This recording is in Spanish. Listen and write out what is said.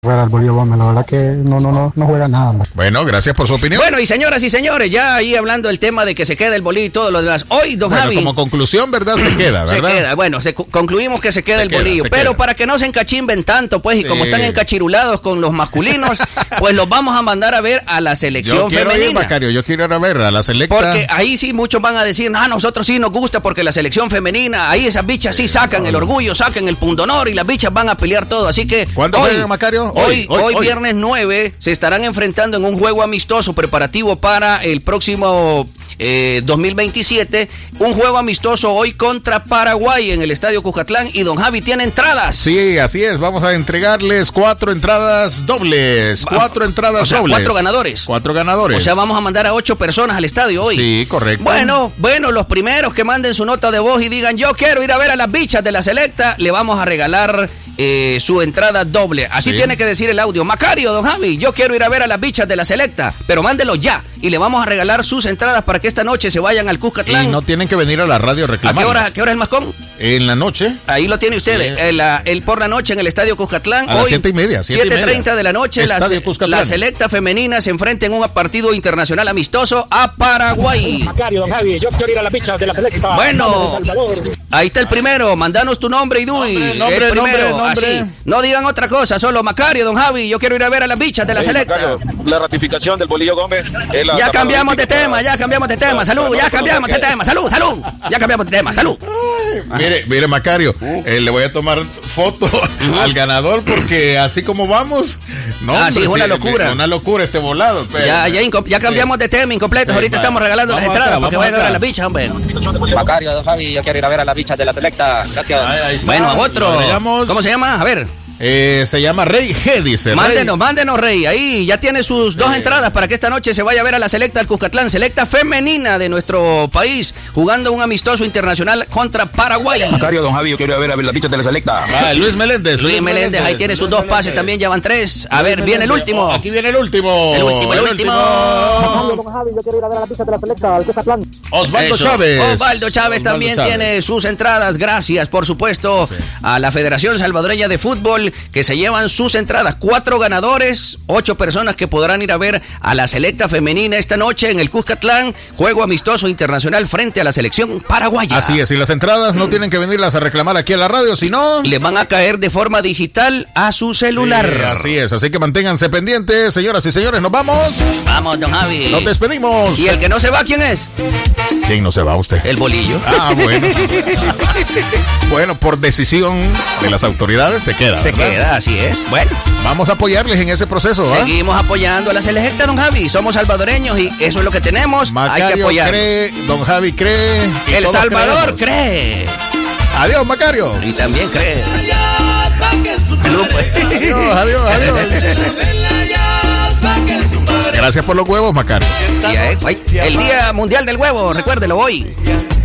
Fuera el Bolillo Gómez, la verdad que no juega nada, hombre. Bueno, gracias por su opinión. Bueno, y señoras y señores, ya ahí hablando del tema de que se queda el Bolillo y todo lo demás. Hoy, don Javi. Como conclusión, ¿verdad? Se queda, ¿verdad? Se queda, bueno, concluimos que se queda el Bolillo. Pero para que no se encachimben tanto, pues, y como están encachirulados con los masculinos, pues los vamos a mandar a ver a la selección femenina. Macario, yo quiero ir a ver a la selecta. Porque ahí sí muchos van a decir, nosotros sí nos gusta porque la selección femenina, ahí esas bichas sí sacan el orgullo, sacan el pundonor y las bichas van a pelear todo. Así que ¿cuándo juegan, Macario? Hoy viernes 9 se estarán enfrentando en un juego amistoso preparativo para el próximo 2027, un juego amistoso hoy contra Paraguay en el Estadio Cuscatlán, y don Javi tiene entradas. Sí, así es, vamos a entregarles 4 entradas dobles, 4 entradas dobles. 4 ganadores. 4 ganadores. O sea, vamos a mandar a 8 personas al estadio hoy. Sí, correcto. Bueno, los primeros que manden su nota de voz y digan, yo quiero ir a ver a las bichas de la selecta, le vamos a regalar su entrada doble. Así tiene que decir el audio. Macario, don Javi, yo quiero ir a ver a las bichas de la selecta, pero mándelo ya. Y le vamos a regalar sus entradas para que esta noche se vayan al Cuscatlán. Y no tienen que venir a la radio a reclamar. ¿A qué hora es el mascón? En la noche. Ahí lo tiene usted, el por la noche en el Estadio Cuscatlán. A las 7:30. 7:30 de la noche, la selecta femenina se enfrenta en un partido internacional amistoso a Paraguay. Macario, don Javi, yo quiero ir a las bichas de la selecta. Bueno, ahí está el primero, mandanos tu nombre y Dui. Nombre. Así. No digan otra cosa, solo Macario, don Javi, yo quiero ir a ver a las bichas de la selecta. Macario, la ratificación del Bolillo Gómez. Ya cambiamos de tema, salud, ya cambiamos de tema, salud, ya cambiamos de tema, salud. Mire, Macario, le voy a tomar foto al ganador porque así como vamos, sí, es una locura. Una locura este volado. Pero, ya cambiamos de tema, incompletos. Ahorita estamos regalando las entradas para que vayan a ver a las bichas, hombre. Macario, don Javi, yo quiero ir a ver a las bichas de la selecta. Gracias. Bueno, a otro. ¿Cómo se llama? A ver. Se llama Rey G, dice. Mándenos, Rey. Ahí ya tiene sus 2 entradas para que esta noche se vaya a ver a la selecta del Cuscatlán, selecta femenina de nuestro país, jugando un amistoso internacional contra Paraguay. Macario, don Javi, yo quiero ir a ver las bichas de la selecta. Luis Meléndez, ahí tiene sus 2 pases, también ya van 3. A ver, viene el último. Aquí viene el último. El último. Don Javi, yo quiero ir a ver a las bichas de la selecta al Cuscatlán. Osvaldo Chávez también tiene sus entradas. Gracias, por supuesto, a la Federación Salvadoreña de Fútbol, que se llevan sus entradas. 4 ganadores, 8 personas que podrán ir a ver a la selecta femenina esta noche en el Cuscatlán, juego amistoso internacional frente a la selección paraguaya. Así es, y las entradas no tienen que venirlas a reclamar aquí a la radio, sino le van a caer de forma digital a su celular. Sí, así es, así que manténganse pendientes, señoras y señores, nos vamos. Vamos, don Javi. Nos despedimos. ¿Y el que no se va, quién es? ¿Quién no se va? Usted. El Bolillo. Bueno. Bueno, por decisión de las autoridades se queda. Se queda, así es. Bueno, vamos a apoyarles en ese proceso. Seguimos apoyando a la selecta, don Javi. Somos salvadoreños y eso es lo que tenemos. Macario hay que apoyar. Cree, don Javi cree. El Salvador cree. Adiós, Macario. Y también cree. Adiós. Gracias por los huevos, Macario. El Día Mundial del Huevo, recuérdelo hoy.